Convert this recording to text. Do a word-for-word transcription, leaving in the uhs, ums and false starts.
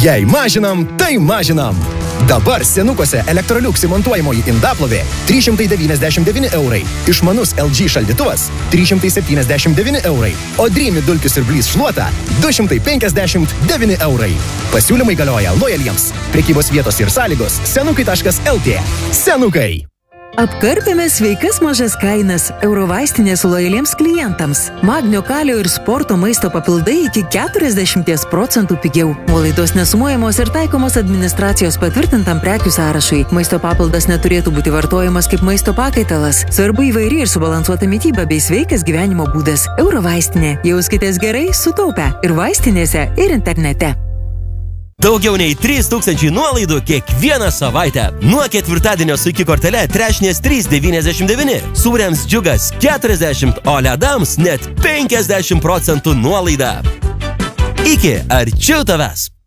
Jei mažinam, tai mažinam. Dabar Senukuose Electrolux įmontuojamoji indaplovė trys šimtai devyniasdešimt devyni eurai. Išmanus L G šaldytuvas trys šimtai septyniasdešimt devyni eurai. O Dreamy dulkių siurblys šluota du šimtai penkiasdešimt devyni eurai. Pasiūlymai galioja lojaliems. Prekybos vietos ir sąlygos senukai taškas el tė. Senukai. Apkarpėme sveikas mažas kainas Eurovaistinės lojaliems klientams. Magnio, kalio ir sporto maisto papildai iki keturiasdešimt procentų pigiau. Nuolaidos nesumuojamos ir taikomos administracijos patvirtintam prekių sąrašui. Maisto papildas neturėtų būti vartojamas kaip maisto pakaitalas. Svarbu įvairi ir subalansuota mityba bei sveikas gyvenimo būdas. Eurovaistinė. Jauskitės gerai, sutaupę ir vaistinėse, ir internete. Daugiau nei trys tūkstančiai nuolaidų kiekvieną savaitę. Nuo ketvirtadienio su iki kortele trešnės trys devyniasdešimt devyni. Sūriams džiugas keturiasdešimt, o ledams net penkiasdešimt procentų nuolaida. Iki arčiau tavęs.